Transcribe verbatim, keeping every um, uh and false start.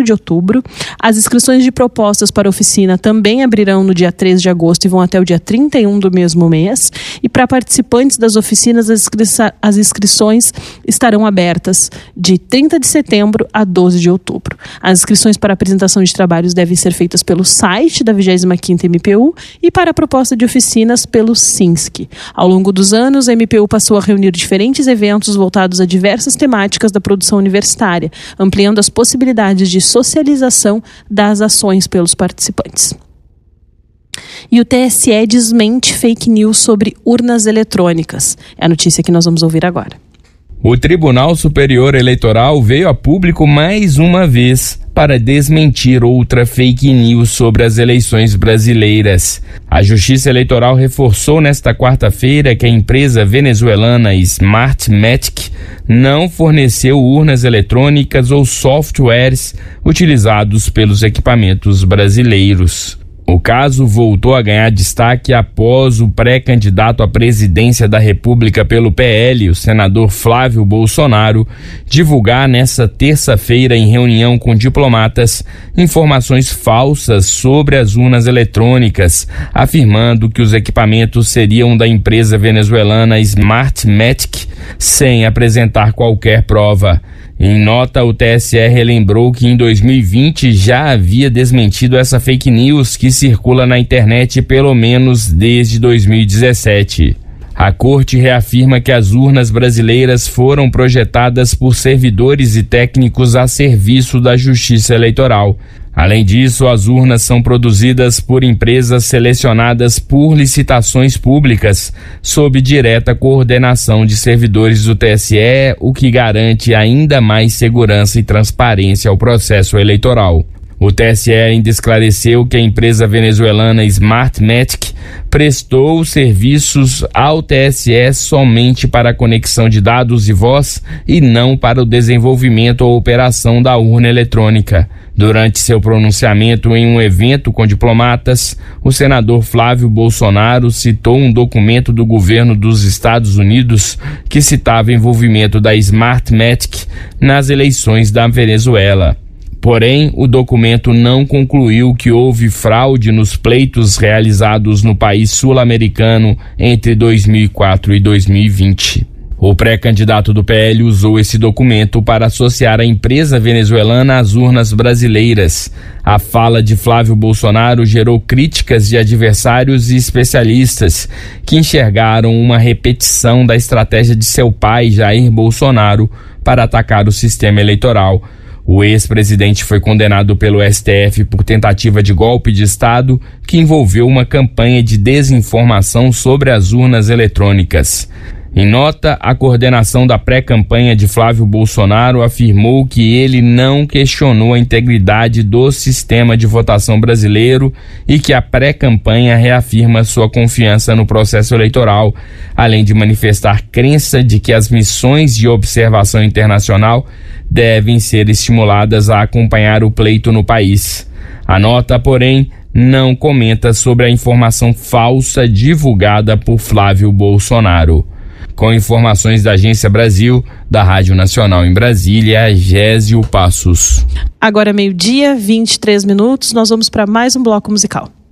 de outubro. As inscrições de propostas para a oficina também abrirão no dia três de agosto e vão até o dia trinta e um do mesmo mês. E para participantes das oficinas, as, inscri- as inscrições estarão abertas de trinta de setembro a doze de outubro. As inscrições para apresentação de trabalhos devem ser feitas pelo site da vigésima quinta M P U e para a proposta de oficinas pelo SINSC. Ao longo dos anos, a M P U passou a reunir diferentes eventos voltados a diversas temáticas da produção universitária, ampliando as possibilidades de socialização das ações pelos participantes. E o T S E desmente fake news sobre urnas eletrônicas. É a notícia que nós vamos ouvir agora. O Tribunal Superior Eleitoral veio a público mais uma vez para desmentir outra fake news sobre as eleições brasileiras. A Justiça Eleitoral reforçou nesta quarta-feira que a empresa venezuelana Smartmatic não forneceu urnas eletrônicas ou softwares utilizados pelos equipamentos brasileiros. O caso voltou a ganhar destaque após o pré-candidato à presidência da República pelo P L, o senador Flávio Bolsonaro, divulgar nesta terça-feira, em reunião com diplomatas, informações falsas sobre as urnas eletrônicas, afirmando que os equipamentos seriam da empresa venezuelana Smartmatic, sem apresentar qualquer prova. Em nota, o T S E relembrou que em dois mil e vinte já havia desmentido essa fake news que circula na internet pelo menos desde dois mil e dezessete. A Corte reafirma que as urnas brasileiras foram projetadas por servidores e técnicos a serviço da Justiça Eleitoral. Além disso, as urnas são produzidas por empresas selecionadas por licitações públicas, sob direta coordenação de servidores do T S E, o que garante ainda mais segurança e transparência ao processo eleitoral. O T S E ainda esclareceu que a empresa venezuelana Smartmatic prestou serviços ao T S E somente para a conexão de dados e voz e não para o desenvolvimento ou operação da urna eletrônica. Durante seu pronunciamento em um evento com diplomatas, o senador Flávio Bolsonaro citou um documento do governo dos Estados Unidos que citava envolvimento da Smartmatic nas eleições da Venezuela. Porém, o documento não concluiu que houve fraude nos pleitos realizados no país sul-americano entre dois mil e quatro e dois mil e vinte. O pré-candidato do P L usou esse documento para associar a empresa venezuelana às urnas brasileiras. A fala de Flávio Bolsonaro gerou críticas de adversários e especialistas que enxergaram uma repetição da estratégia de seu pai, Jair Bolsonaro, para atacar o sistema eleitoral. O ex-presidente foi condenado pelo S T F por tentativa de golpe de Estado que envolveu uma campanha de desinformação sobre as urnas eletrônicas. Em nota, a coordenação da pré-campanha de Flávio Bolsonaro afirmou que ele não questionou a integridade do sistema de votação brasileiro e que a pré-campanha reafirma sua confiança no processo eleitoral, além de manifestar crença de que as missões de observação internacional devem ser estimuladas a acompanhar o pleito no país. A nota, porém, não comenta sobre a informação falsa divulgada por Flávio Bolsonaro. Com informações da Agência Brasil, da Rádio Nacional em Brasília, Gésio Passos. Agora meio-dia, vinte e três minutos, nós vamos para mais um bloco musical.